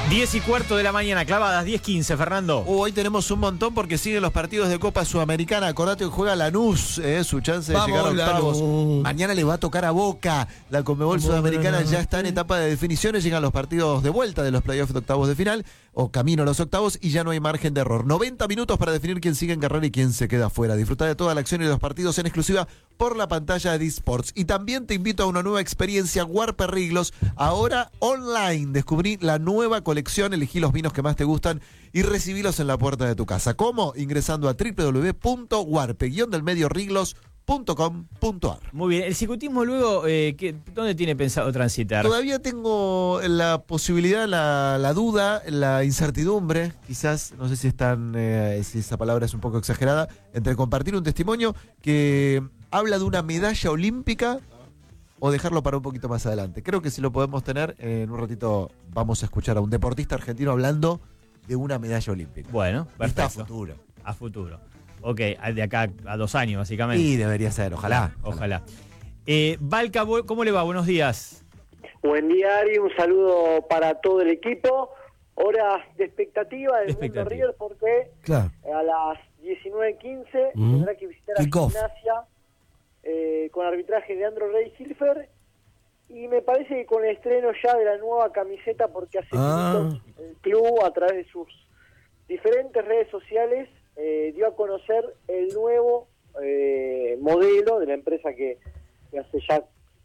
10:15 de la mañana, clavadas, 10:15, Fernando. Hoy tenemos un montón porque siguen los partidos de Copa Sudamericana. Acordate que juega Lanús, su chance de llegar a octavos. Mañana le va a tocar a Boca. La Conmebol Sudamericana ya está en etapa de definiciones. Llegan los partidos de vuelta de los playoffs de octavos de final o camino a los octavos y ya no hay margen de error. 90 minutos para definir quién sigue en carrera y quién se queda fuera. Disfruta de toda la acción y de los partidos en exclusiva por la pantalla de D-Sports. Y también te invito a una nueva experiencia Warper Riglos, ahora online. Descubrí la nueva colección, elegí los vinos que más te gustan y recibílos en la puerta de tu casa. ¿Cómo? Ingresando a www.warpe-riglos.com.ar. Muy bien, el ciclismo luego, ¿dónde tiene pensado transitar? Todavía tengo la posibilidad, la duda, la incertidumbre, quizás, no sé si si esa palabra es un poco exagerada, entre compartir un testimonio que habla de una medalla olímpica o dejarlo para un poquito más adelante. Creo que si lo podemos tener, en un ratito vamos a escuchar a un deportista argentino hablando de una medalla olímpica. Bueno, perfecto. Está a futuro. A futuro. Ok, de acá a 2 años, básicamente. Y debería ser, ojalá. Ojalá. Valca, ¿cómo le va? Buenos días. Buen día, Ari. Un saludo para todo el equipo. Horas de expectativa del Mundo River porque a las 19:15 tendrá que visitar a Gimnasia con arbitraje de Andro Rey Hilfer. Y me parece que con el estreno ya de la nueva camiseta, porque hace minutos el club, a través de sus diferentes redes sociales, dio a conocer el nuevo modelo de la empresa que hace ya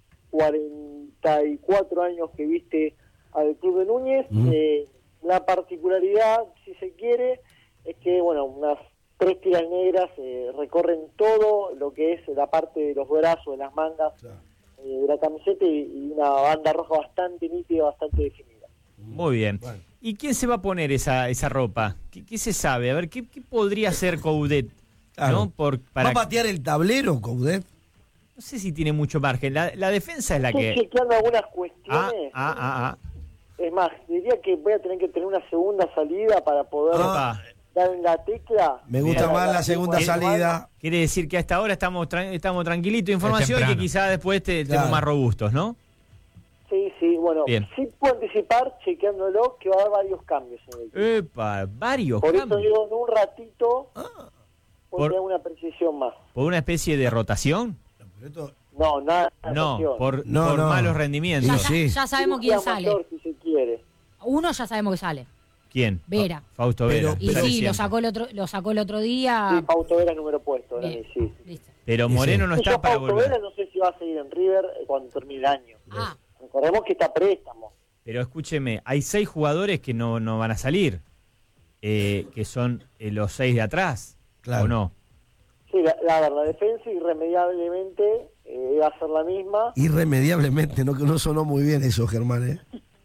44 años que viste al Club de Núñez. La particularidad, si se quiere, es que unas 3 tiras negras recorren todo lo que es la parte de los brazos, de las mangas de la camiseta y una banda roja bastante nítida, bastante definida. Muy bien. Bueno. ¿Y quién se va a poner esa ropa? ¿Qué se sabe? A ver, ¿qué podría hacer Coudet? Claro. ¿No? ¿Va a patear el tablero, Coudet? No sé si tiene mucho margen. La defensa es la que... Estoy chequeando algunas cuestiones. Es más, diría que voy a tener que tener una segunda salida para poder dar en la tecla. Me gusta más la segunda salida. Quiere decir que hasta ahora estamos tranquilitos de información y que quizás después estemos más robustos, ¿no? Sí, bueno, bien. Sí puedo anticipar, chequeándolo, que va a haber varios cambios en el equipo. ¡Epa! ¿Varios cambios? Por eso digo, en un ratito, por una precisión más. ¿Por una especie de rotación? No, nada. No, por malos rendimientos. Ya sabemos quién sale. Mayor, si se quiere. Uno ya sabemos que sale. ¿Quién? Vera. Fausto Vera. Y sí, lo sacó el otro día. Sí, Fausto Vera número puesto. Sí. Pero Moreno no está para volver. Fausto Vera no sé si va a seguir en River cuando termine el año. Recordemos que está préstamo. Pero escúcheme, hay 6 jugadores que no van a salir, que son los 6 de atrás, ¿o no? Sí, la defensa irremediablemente va a ser la misma. Irremediablemente, no sonó muy bien eso, Germán,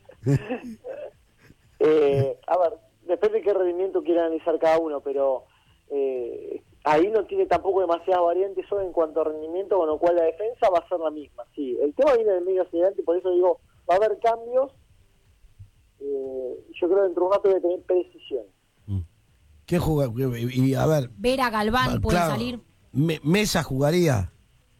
A ver, depende de qué rendimiento quiera analizar cada uno, pero ahí no tiene tampoco demasiadas variantes solo en cuanto a rendimiento, con lo cual la defensa va a ser la misma. Sí, el tema viene del medio hacia adelante, por eso digo, va a haber cambios. Yo creo que dentro de un rato debe tener precisión. ¿Qué juega? Y a ver, Vera, Galván puede salir. Mesa jugaría.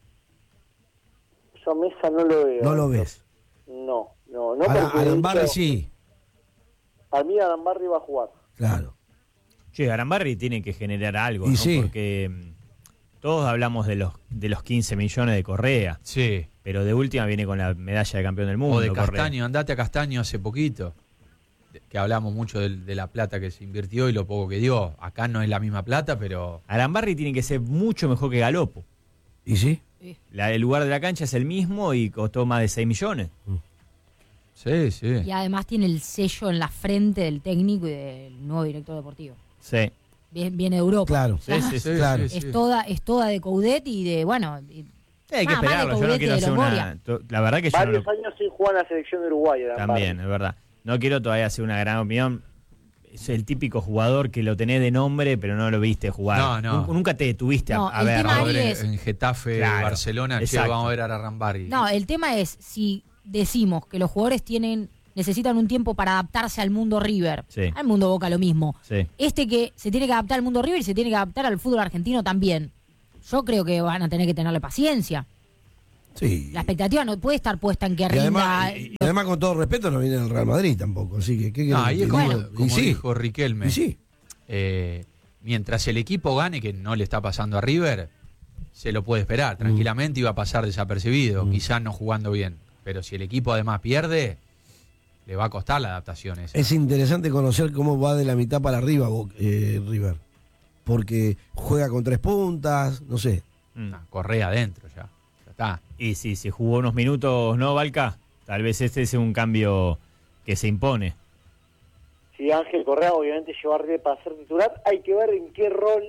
Yo Mesa no lo veo. ¿No lo ves? No. Arambarri sí. A mí Arambarri va a jugar. Claro. Che, Arambarri tiene que generar algo, y ¿no? Sí. Porque todos hablamos de los 15 millones de Correa. Sí. Pero de última viene con la medalla de campeón del mundo. O de Castaño, Correa. andate a Castaño hace poquito. Que hablamos mucho de la plata que se invirtió y lo poco que dio. Acá no es la misma plata, pero... Arambarri tiene que ser mucho mejor que Galopo. ¿Y sí? El lugar de la cancha es el mismo y costó más de 6 millones. Sí. Y además tiene el sello en la frente del técnico y del nuevo director deportivo. Sí. Viene de Europa. Claro. Sí, claro. Es toda de Coudet y de, hay que esperarlo, yo no quiero hacer la verdad que yo varios años sin jugar en la selección de Uruguay. También, es verdad. No quiero todavía hacer una gran opinión. Es el típico jugador que lo tenés de nombre, pero no lo viste jugar. No. Nunca te detuviste a ver. En Getafe, Barcelona, vamos a ver a Arambarri. No, el tema es, si decimos que los jugadores necesitan un tiempo para adaptarse al mundo River, al mundo Boca lo mismo. Sí. Que se tiene que adaptar al mundo River y se tiene que adaptar al fútbol argentino también. Yo creo que van a tener que tenerle paciencia. Sí. La expectativa no puede estar puesta en que rinda. Y además, con todo respeto, no viene el Real Madrid tampoco. Así que, ¿qué ahí es como sí, dijo Riquelme. Y sí. Mientras el equipo gane, que no le está pasando a River, se lo puede esperar. Tranquilamente iba a pasar desapercibido, quizás no jugando bien. Pero si el equipo además pierde, le va a costar la adaptación esa. Es interesante conocer cómo va de la mitad para arriba River. Porque juega con 3 puntas, no sé. Correa adentro ya está. Y sí, se jugó unos minutos, ¿no, Balca? Tal vez este es un cambio que se impone. Sí, Ángel Correa obviamente llevó a River para ser titular. Hay que ver en qué rol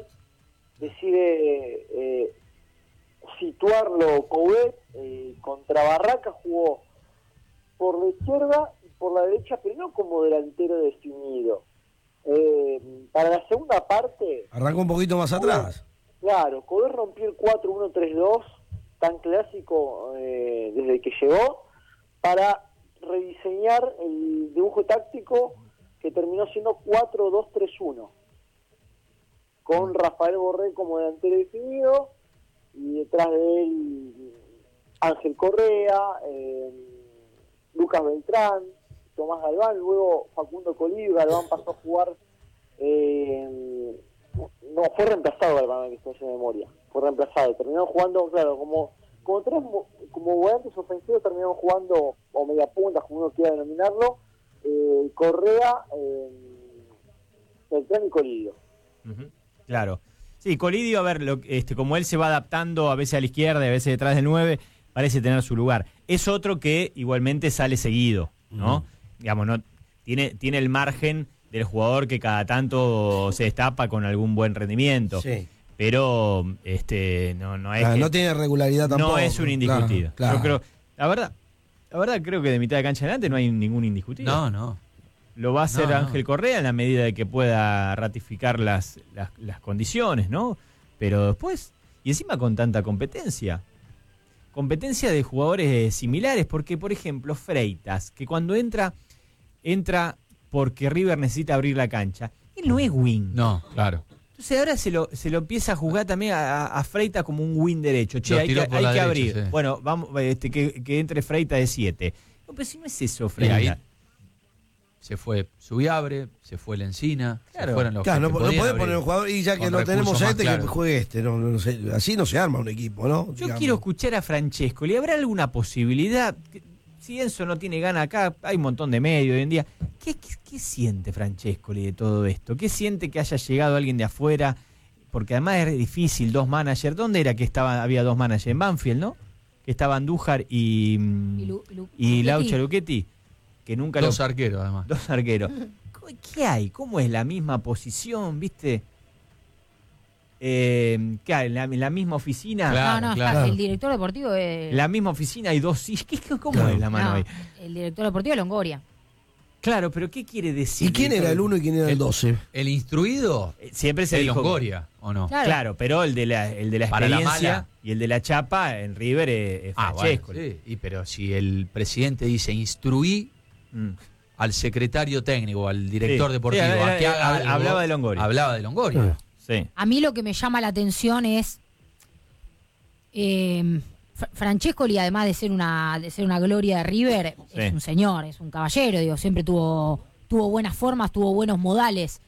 decide situarlo Coudet. Contra Barraca jugó por la izquierda y por la derecha, pero no como delantero definido. Para la segunda parte... Arrancó un poquito más atrás. Claro, Coudet rompió el 4-1-3-2, tan clásico desde que llegó, para rediseñar el dibujo táctico que terminó siendo 4-2-3-1, con Rafael Borré como delantero definido, y detrás de él Ángel Correa, Lucas Beltrán, Tomás Galván, luego Facundo Colidio. Galván pasó a jugar, no, fue reemplazado Galván, que estoy haciendo memoria, fue reemplazado, terminó jugando, claro, como volantes ofensivos, terminaron jugando, o media punta, como uno quiera denominarlo, Correa, Beltrán y Colidio. Claro. Sí, Colidio, a ver, como él se va adaptando a veces a la izquierda y a veces detrás del 9, parece tener su lugar. Es otro que igualmente sale seguido, ¿no? Digamos, no tiene el margen del jugador que cada tanto se destapa con algún buen rendimiento. Sí. Pero no es no tiene regularidad tampoco. No es un indiscutido. Claro. Yo creo, la verdad creo que de mitad de cancha adelante no hay ningún indiscutido. No. Lo va a hacer Ángel Correa en la medida de que pueda ratificar las condiciones, ¿no? Pero después, y encima con tanta competencia de jugadores similares, porque por ejemplo Freitas, que cuando entra porque River necesita abrir la cancha, él no es wing. No, claro. Entonces ahora se lo empieza a jugar también a Freitas como un wing derecho. Che, hay que derecha, abrir. Sí. Bueno, vamos, que entre Freitas de 7. No, pero si no es eso, Freitas. Se fue Subiabre, se fue Lencina, se fueron los no puede poner un jugador y ya que no tenemos a que juegue este, no sé, así no se arma un equipo, ¿no? Yo quiero escuchar a Francesco, ¿le habrá alguna posibilidad? Si Enzo no tiene gana acá, hay un montón de medios hoy en día. ¿Qué siente Francesco de todo esto? ¿Qué siente que haya llegado alguien de afuera? Porque además es difícil, 2 managers. ¿Dónde era que había 2 managers? En Banfield, ¿no? Que estaban Andújar y Laucha Luchetti. Que nunca 2 arqueros, además. 2 arqueros. ¿Qué hay? ¿Cómo es la misma posición, viste? ¿Qué hay? ¿En la misma oficina? Claro. El director deportivo es... La misma oficina hay 2... ¿Cómo es la mano ahí? El director deportivo es Longoria. Claro, pero ¿qué quiere decir? ¿Y quién era el 1 y quién era el 12? El instruido siempre se dijo Longoria, ¿o no? Claro, pero el de la experiencia y el de la chapa en River es Francesco. Bueno, sí. Pero si el presidente dice instruí al secretario técnico, al director deportivo, a que haga algo, hablaba de Longoria. Hablaba de Longoria. Sí. A mí lo que me llama la atención es Francescoli, además de ser una gloria de River, es un señor, es un caballero, siempre tuvo buenas formas, tuvo buenos modales.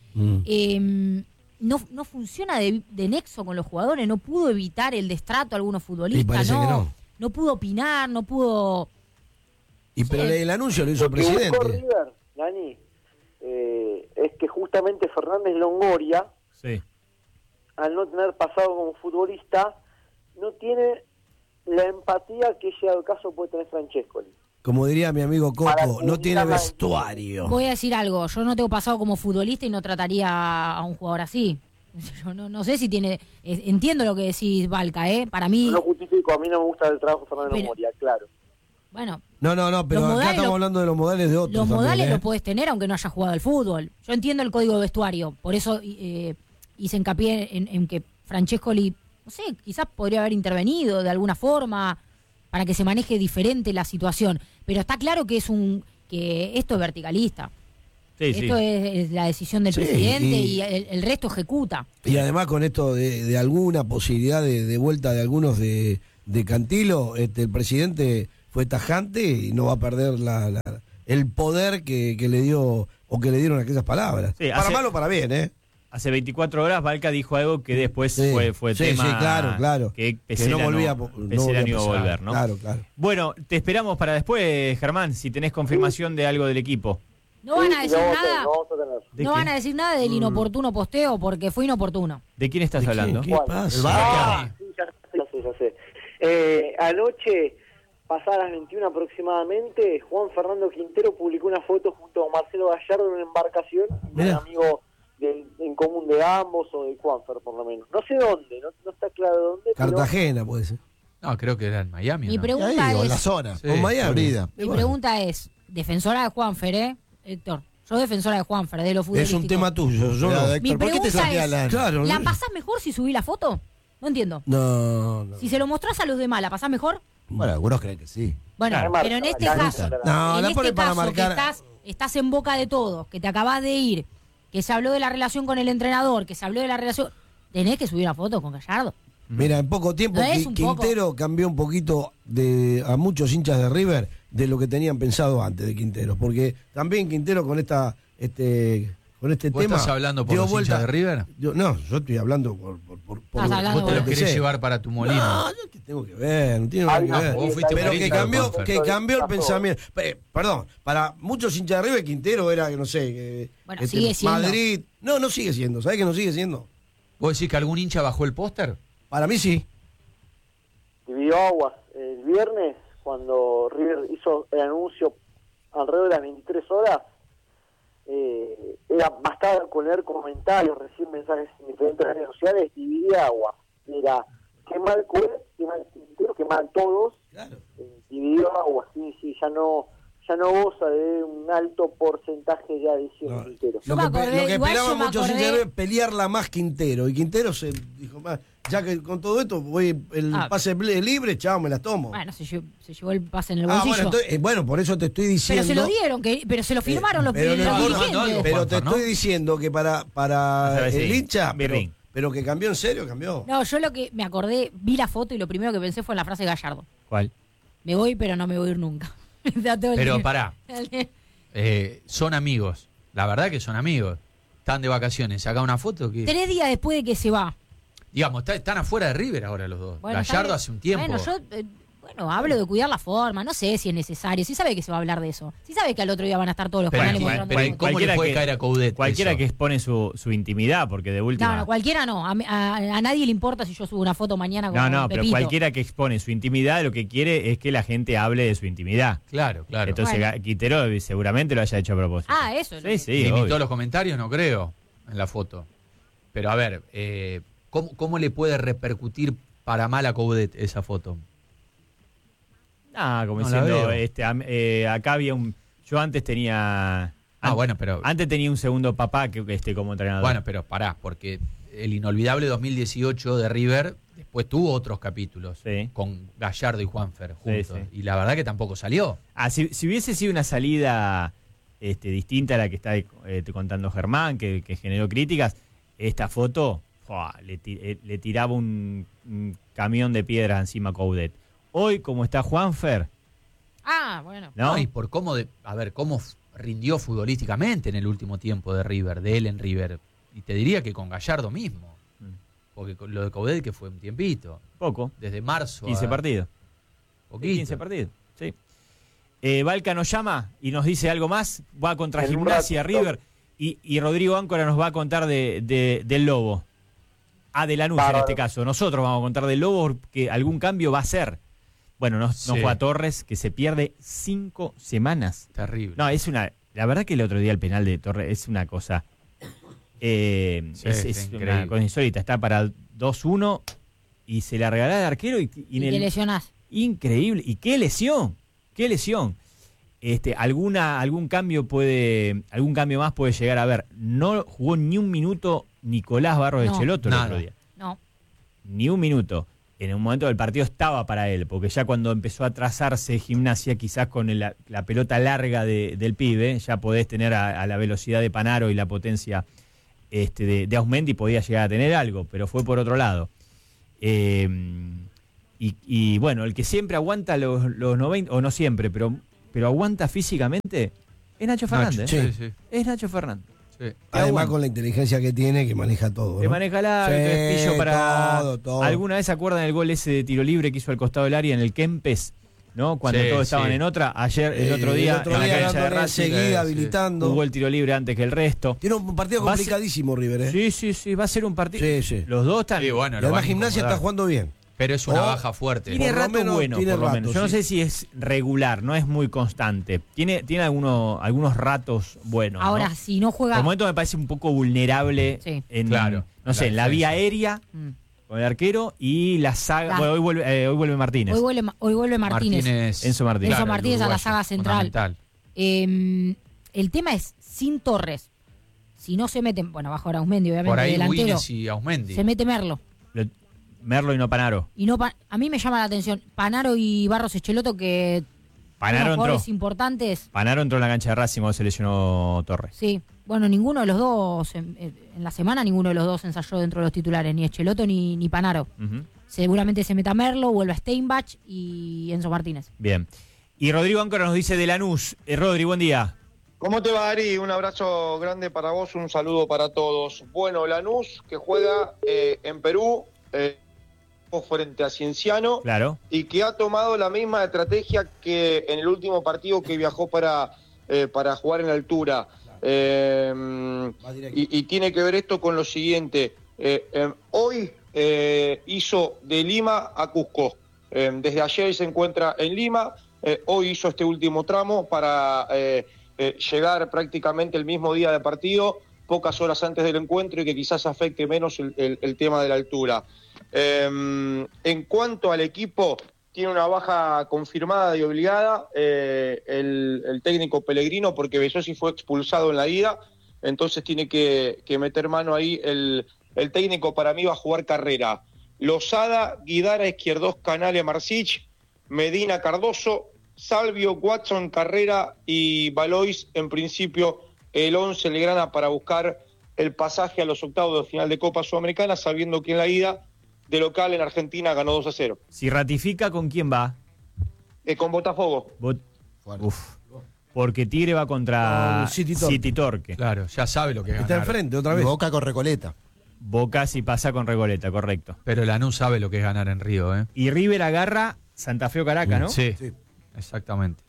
No funciona de nexo con los jugadores, no pudo evitar el destrato a algunos futbolistas, no pudo opinar, no pudo... Pero el anuncio lo hizo el presidente. Lo que buscó River, Dani, es que justamente Fernández Longoria, al no tener pasado como futbolista, no tiene la empatía que llegado el caso puede tener Francescoli. Como diría mi amigo Coco, no tiene vestuario. Voy a decir algo, yo no tengo pasado como futbolista y no trataría a un jugador así. Yo no sé si tiene... entiendo lo que decís, Balca, Para mí... No lo justifico, a mí no me gusta el trabajo de Fernández Longoria, claro. Bueno... No, pero acá estamos hablando de los modales de otros. Los modales los puedes tener aunque no hayas jugado al fútbol. Yo entiendo el código de vestuario, por eso hice hincapié en que Francescoli, no sé, quizás podría haber intervenido de alguna forma para que se maneje diferente la situación. Pero está claro que esto es verticalista. Esto es la decisión del presidente y el resto ejecuta. Y además con esto de alguna posibilidad de vuelta de algunos de de Cantilo, el presidente fue tajante y no va a perder el poder que le dio o que le dieron aquellas palabras. Sí, para mal o para bien, ¿eh? Hace 24 horas Valca dijo algo que después fue tema. Sí, claro. Que Pesela no volvía, Pesela no iba a volver, ¿no? Claro. Bueno, te esperamos para después, Germán, si tenés confirmación de algo del equipo. No van a decir nada. No van a decir nada del inoportuno posteo porque fue inoportuno. ¿De quién estás hablando? ¿Qué pasa? Sí, ya sé. Anoche, pasadas las 21 aproximadamente, Juan Fernando Quintero publicó una foto junto a Marcelo Gallardo en una embarcación, un amigo en común de ambos o de Juanfer por lo menos. No sé dónde, no está claro dónde. Cartagena puede ser. No, creo que era en Miami. Mi ¿no? pregunta Ahí, es... en la zona, Sí. con Miami. Mi pregunta es, defensora de Juanfer, Héctor, yo defensora de Juanfer, de lo futbolístico. Es un tema tuyo, yo no. Mi ¿por qué te pregunta es, Alan? Claro, ¿la pasás mejor si subí la foto? No entiendo. No. Si se lo mostrás a los demás, ¿la pasás mejor? Bueno, algunos creen que sí. Bueno, Claro. pero en este caso, No, en la este pone para caso marcar. que estás en boca de todos, que te acabás de ir, que se habló de la relación con el entrenador, que se habló de la relación... Tenés que subir una foto con Gallardo. Mira, en poco tiempo No es un Quintero cambió un poquito a muchos hinchas de River de lo que tenían pensado antes de Quintero, porque también Quintero con este ¿Vos tema estás hablando por dio los vuelta. hinchas de River? Yo estoy hablando por Estás hablando ¿Vos te por lo lo querés llevar para tu molino? No, yo qué tengo que ver, no tiene nada que ver. Vos fuiste Pero político de Juanfer. que cambió el pensamiento. Perdón, para muchos hinchas de River Quintero era, no sé, Bueno, sigue siendo. Madrid. No sigue siendo, ¿sabés que no sigue siendo? ¿Vos decís que algún hincha bajó el póster? Para mí sí. Dividió aguas el viernes cuando River hizo el anuncio alrededor de las 23 horas. Bastaba con leer comentarios, recibir mensajes en diferentes redes sociales, dividía agua. Mira, qué mal Quintero, qué mal todos. Claro. Dividió agua, sí, ya no goza de un alto porcentaje de adhesión. No, Quintero. Yo Lo me que acordé, igual esperaban yo me muchos acordé- hinchas de River, pelearla más Quintero. Y Quintero se dijo, ya que con todo esto voy el pase libre, chao, me la tomo. Bueno, se llevó el pase en el bueno, bolsillo. entonces, por eso te estoy diciendo. Pero se lo dieron, pero se lo firmaron los pero dirigentes. Pero te ¿no? estoy diciendo que para ¿Sabes? el Sí. hincha, Birrín. pero que cambió en serio, cambió. No, yo lo que me acordé, vi la foto y lo primero que pensé fue en la frase de Gallardo. ¿Cuál? Me voy, pero no me voy a ir nunca. Da todo el Pero día. pará, son amigos. La verdad que son amigos. Están de vacaciones. ¿Saca una foto? ¿Qué? 3 días después de que se va. Digamos, están afuera de River ahora los dos. Bueno, Gallardo está hace un tiempo. Bueno, yo hablo de cuidar la forma, no sé si es necesario, sí sabe que se va a hablar de eso, sí sabe que al otro día van a estar todos los Pero, canales bueno, mostrando pero fotos. ¿cómo le Cualquiera puede que- caer a Coudet Cualquiera eso? que expone su intimidad, porque de última... No, cualquiera no, a nadie le importa si yo subo una foto mañana con No, pero Pepito. cualquiera que expone su intimidad lo que quiere es que la gente hable de su intimidad. Claro. Entonces Bueno. Quintero seguramente lo haya hecho a propósito. Eso es lo Sí, que- sí, Limitó obvio. los comentarios, no creo, en la foto. Pero a ver, ¿cómo le puede repercutir para mal a Coudet esa foto? Como No la diciendo, veo. acá había yo antes tenía... Bueno, pero... Antes tenía un segundo papá que como entrenador. Bueno, pero pará, porque el inolvidable 2018 de River después tuvo otros capítulos Sí. con Gallardo y Juanfer juntos. Sí. Y la verdad que tampoco salió. Si hubiese sido una salida distinta a la que está contando Germán, que generó críticas, esta foto le tiraba un camión de piedras encima a Coudet. Hoy, como está Juanfer, bueno. ¿no? Y por cómo rindió futbolísticamente en el último tiempo de River, de él en River. Y te diría que con Gallardo mismo. Porque con lo de Coudet que fue un tiempito. Poco. Desde marzo. 15 partidos. Poquito. 15 partidos, sí. Valca nos llama y nos dice algo más. Va contra En un Gimnasia, rato. River. Y Rodrigo Áncora nos va a contar del Lobo. De Lanús en Bárbaro. este caso. Nosotros vamos a contar del Lobo que algún cambio va a ser. Bueno, no Sí. fue a Torres, que se pierde 5 semanas. Terrible. No, la verdad que el otro día el penal de Torres es una cosa... es increíble. una cosa insólita. Está para 2-1 y se la regaló al arquero y Y te lesionás. Increíble. ¿Y qué lesión? ¿Qué lesión? Algún cambio más puede llegar a haber. No jugó ni un minuto Nicolás Barros de Chelotto el nada. otro día. No. Ni un minuto. En un momento del partido estaba para él, porque ya cuando empezó a trazarse Gimnasia, quizás con la pelota larga del pibe, ya podés tener a la velocidad de Panaro y la potencia de Ausmendi, podía llegar a tener algo, pero fue por otro lado. Y Y bueno, el que siempre aguanta los 90, o no siempre, pero aguanta físicamente, es Nacho Fernández. Sí. Es Nacho Fernández. Sí. Además con la inteligencia que tiene, que maneja todo. Que ¿no? maneja el pillo para... todo. ¿Alguna vez se acuerdan del gol ese de tiro libre que hizo al costado del área en el Kempes? ¿No? Cuando todos estaban en otra. Ayer, el otro día en la cancha de Racing, seguida habilitando. jugó el tiro libre antes que el resto. Tiene un partido complicadísimo, River. Sí, va a ser un partido. Sí. Los dos están... Bueno, y además Gimnasia está jugando bien. Pero es una baja fuerte. Tiene rato bueno, por lo menos. Yo no sí. sé si es regular, no es muy constante. Tiene algunos ratos buenos. Ahora, ¿no? si no juega... Por momento me parece un poco vulnerable en la vía aérea con el arquero y la saga. Bueno, hoy vuelve Martínez. Hoy vuelve Martínez. Enzo Martínez. Enzo Martínez a la saga central. El tema es, sin Torres, si no se meten, bueno, bajo Arauzmendi, obviamente, por ahí delantero, Winnes y Ausmendi. se mete Merlo. Merlo y no Panaro. A mí me llama la atención Panaro y Barros Echeloto, que Panaro son entró. jugadores importantes. Panaro entró en la cancha de Racing cuando se lesionó Torres. Sí, bueno, ninguno de los dos, en la semana ninguno de los dos ensayó dentro de los titulares, ni Echeloto ni Panaro. Seguramente se meta Merlo, vuelve a Steinbach y Enzo Martínez. Bien. Y Rodrigo Áncora nos dice de Lanús. Rodri, buen día. ¿Cómo te va, Ari? Un abrazo grande para vos, un saludo para todos. Bueno, Lanús, que juega en Perú, frente a Cienciano, claro, y que ha tomado la misma estrategia que en el último partido que viajó para jugar en altura. Y tiene que ver esto con lo siguiente. Hoy hizo de Lima a Cusco. Desde ayer se encuentra en Lima. Hoy hizo este último tramo para llegar prácticamente el mismo día de partido, pocas horas antes del encuentro, y que quizás afecte menos el tema de la altura. En cuanto al equipo, tiene una baja confirmada y obligada el técnico Pellegrino, porque Besosi fue expulsado en la ida, entonces tiene que meter mano ahí. El técnico para mí va a jugar Carrera, Lozada, Guidara, Izquierdos, Canale, Marsic, Medina, Cardoso, Salvio, Watson, Carrera y Valois. En principio el 11 le grana para buscar el pasaje a los octavos de final de Copa Sudamericana, sabiendo que en la ida de local en Argentina ganó 2-0. Si ratifica, ¿con quién va? Con Botafogo. Porque Tigre va contra City Torque. Claro, ya sabe lo que gana. Está enfrente otra vez. Boca con Recoleta. Boca si pasa con Recoleta, correcto. Pero Lanús sabe lo que es ganar en Río, ¿eh? Y River agarra Santa Fe o Caracas, ¿no? Sí, exactamente.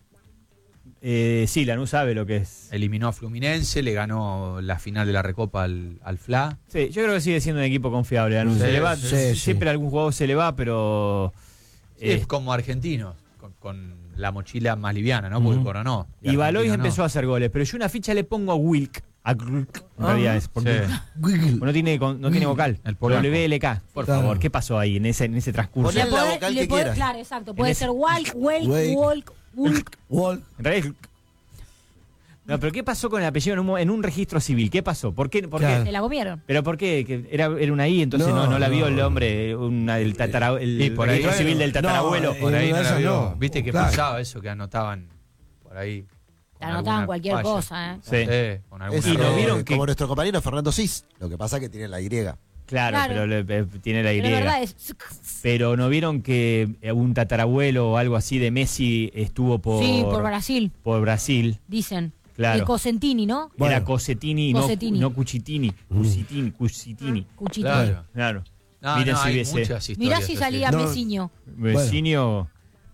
Sí, Lanús sabe lo que es. Eliminó a Fluminense, le ganó la final de la Recopa al FLA. Sí, yo creo que sigue siendo un equipo confiable. Lanús se le va, siempre algún jugador se le va, pero... es como Argentinos, con la mochila más liviana, ¿no? Porque coronó. Y Valois empezó a hacer goles, pero yo una ficha le pongo a Wilk. En realidad es porque no tiene vocal. El polaco. WLK, por favor. ¿Qué pasó ahí en ese transcurso? Poné la vocal que quieras. Claro, exacto. Puede ser Walk, Walk. En realidad no, pero ¿qué pasó con el apellido en un registro civil? ¿Qué pasó? ¿Por qué? Se la comieron. ¿Pero por qué? Que era una I, entonces no la vio el hombre, el registro civil del tatarabuelo. Por ahí no la vio. no. Viste que pasaba eso, que anotaban por ahí. Te anotaban cualquier cosa, ¿eh? Con alguna y lo vieron como nuestro compañero Fernando Cis. Lo que pasa es que tiene la Y. Claro. Pero tiene la Y. Pero la verdad es... Pero ¿no vieron que un tatarabuelo o algo así de Messi estuvo por... Sí, por Brasil. Por Brasil. Dicen. Claro. El Cosentini, ¿no? Bueno. Era Cosetini, no Cucitini. Cucitini. Claro. Miren si hay ves. muchas historias. Mirá si salía Mesiño. Mesiño.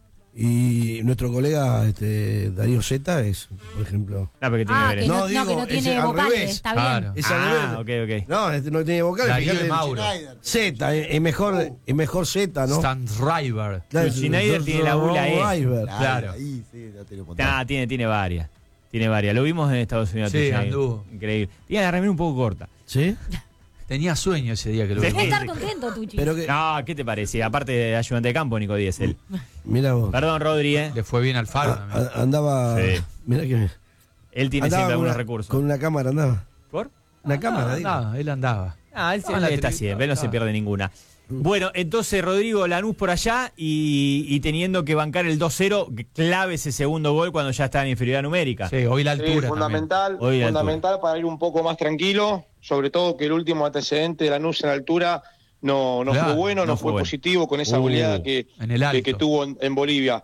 Y nuestro colega Darío Zeta es, por ejemplo... porque tiene que no tiene vocales, está bien. Claro. Es al revés. Ok. No, no tiene vocales. Darío y Mauro. Zeta, es mejor Zeta, ¿no? Stan River. Schneider tiene la bula Claro. Ahí sí, ya tiene varias. Tiene varias. Lo vimos en Estados Unidos. Sí, anduvo. Increíble. Tiene la remera un poco corta. ¿Sí? Tenía sueño ese día que lo vi. Debe estar contento, Tucci. No, ¿qué te parece? Aparte de ayudante de campo, Nico Díez, él. Mira vos. Perdón, Rodri, Le fue bien al Faro también. Andaba... Sí. Mira que... Él tiene siempre algunos recursos. Con una cámara andaba. ¿Por? Una cámara, digo. Él andaba. Él está siempre, él no se pierde ninguna. Bueno, entonces Rodrigo, Lanús por allá y teniendo que bancar el 2-0, clave ese segundo gol cuando ya está en inferioridad numérica. Sí, hoy la altura fundamental para ir un poco más tranquilo, sobre todo que el último antecedente de Lanús en altura no fue bueno, no fue positivo con esa goleada que tuvo en Bolivia.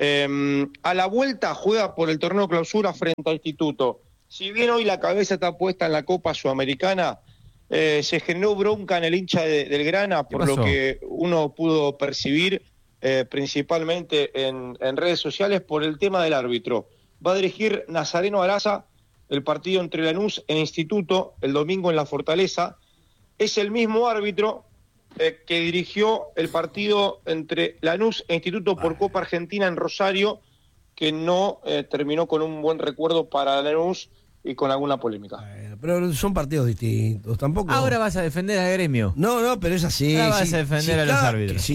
A la vuelta juega por el torneo clausura frente a Instituto. Si bien hoy la cabeza está puesta en la Copa Sudamericana, se generó bronca en el hincha del Grana por lo que uno pudo percibir principalmente en redes sociales por el tema del árbitro. Va a dirigir Nazareno Araza el partido entre Lanús e Instituto el domingo en La Fortaleza. Es el mismo árbitro que dirigió el partido entre Lanús e Instituto por Copa Argentina en Rosario, que no terminó con un buen recuerdo para Lanús y con alguna polémica. Pero son partidos distintos, tampoco. Ahora vas a defender al Gremio. No, pero es así. Ahora vas a defender a los árbitros.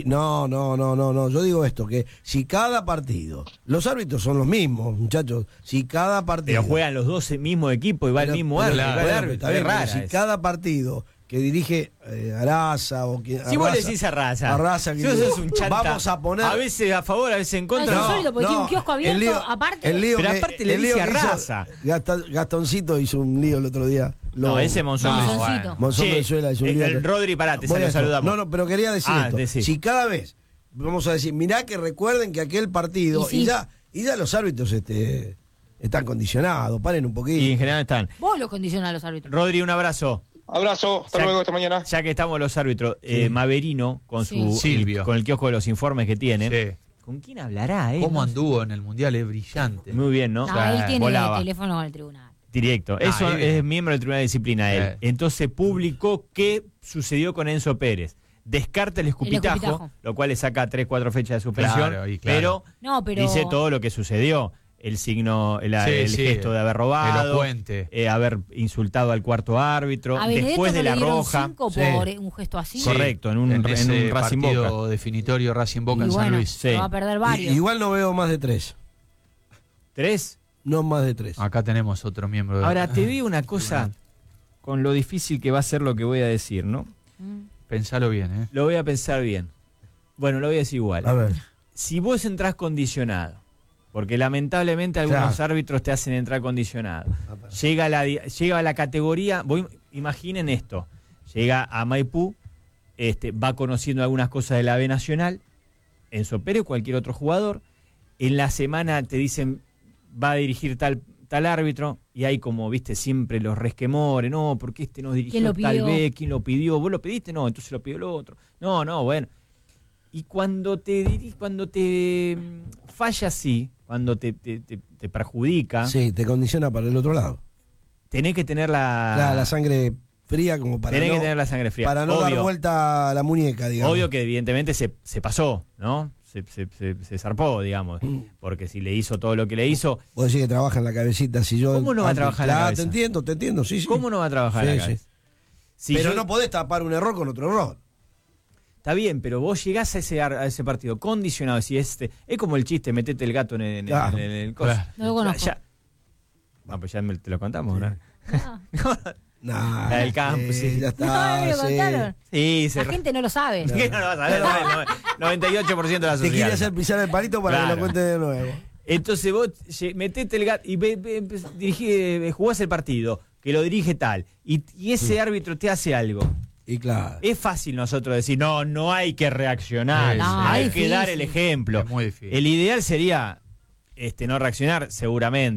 No, yo digo esto, que si cada partido, los árbitros son los mismos, muchachos, si cada partido... Pero juegan los dos el mismo equipo y va el mismo árbitro. Está bien, si cada partido que dirige Araza o que... Si vos le decís a Raza, que yo sos un chanta, vamos a poner... a veces a favor, a veces en contra. No, sólido, porque tiene un kiosco abierto, aparte. Pero aparte le dice a Raza. Gastoncito hizo un lío el otro día. Ese Monzón Venezuela hizo un lío. El Rodri, parate, se lo saludamos. No, pero quería decir esto. Si cada vez, vamos a decir, mirá que recuerden que aquel partido, y ya los árbitros están condicionados, paren un poquito. Y en general están. Vos los condicionás a los árbitros. Rodri, un abrazo. Abrazo, hasta luego, hasta mañana. Ya que estamos los árbitros, Maverino, con Silvio, con el kiosco de los informes que tiene. Sí. ¿Con quién hablará? ¿Cómo anduvo en el Mundial? Es brillante. Muy bien, ¿no? Él tiene teléfono con el tribunal. Directo. Eso es miembro del Tribunal de Disciplina, él. Entonces publicó qué sucedió con Enzo Pérez. Descarta el escupitajo, lo cual le saca 3-4 fechas de suspensión, pero dice todo lo que sucedió. El signo, el gesto de haber robado, haber insultado al cuarto árbitro, después de la roja. 5 por un gesto así. Correcto, en un Racing Boca. Definitorio Racing Boca en San Luis. Va a perder varios. Igual no veo más de 3. ¿3? No más de 3. Acá tenemos otro miembro. Ahora, te digo una cosa, con lo difícil que va a ser lo que voy a decir, ¿no? Pensalo bien, ¿eh? Lo voy a pensar bien. Bueno, lo voy a decir igual. A ver. Si vos entrás condicionado, porque lamentablemente algunos árbitros te hacen entrar condicionado. Llega a la categoría, imaginen esto, llega a Maipú, va conociendo algunas cosas de la B Nacional, Enzo Pérez, cualquier otro jugador, en la semana te dicen va a dirigir tal árbitro, y hay como, viste, siempre los resquemores, no, porque no dirigió tal vez, ¿quién lo pidió? ¿Vos lo pediste? No, entonces lo pidió el otro. No, bueno. Y cuando te falla así, cuando te perjudica... Sí, te condiciona para el otro lado. Tenés que tener la sangre fría como para que tener la sangre fría. Para no dar vuelta a la muñeca, digamos. Obvio que evidentemente se pasó, ¿no? Se zarpó, digamos. Porque si le hizo todo lo que le hizo... Vos decís que trabaja en la cabecita. ¿Cómo no va a trabajar en la cabeza? Te entiendo, sí. ¿Cómo no va a trabajar en la cabeza? Sí. Pero no podés tapar un error con otro error. Está bien, pero vos llegás a ese partido condicionado. Si es como el chiste, metete el gato en el coso. No lo conozco. Pues ya te lo contamos, ¿no? No. La del campo, sí. Ya está. No, me lo contaron. Sí, la gente no lo sabe. No lo va a saber. 98% de la sociedad. Te quiere hacer pisar el palito para que lo cuente de nuevo. Entonces vos metete el gato y jugás el partido, que lo dirige tal, y ese árbitro te hace algo. Y claro. Es fácil nosotros decir, no hay que reaccionar, hay que dar el ejemplo. Es muy difícil. El ideal sería no reaccionar, seguramente.